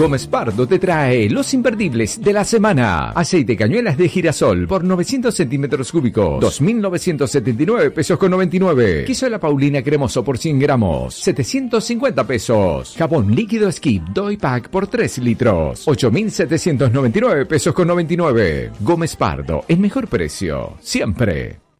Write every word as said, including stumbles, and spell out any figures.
Gómez Pardo te trae los imperdibles de la semana. Aceite cañuelas de girasol por novecientos centímetros cúbicos, dos mil novecientos setenta y nueve pesos con noventa y nueve. Queso La Paulina cremoso por cien gramos, setecientos cincuenta pesos. Jabón líquido Skip Doy Pack por tres litros, ocho mil setecientos noventa y nueve pesos con noventa y nueve. Gómez Pardo, el mejor precio, siempre.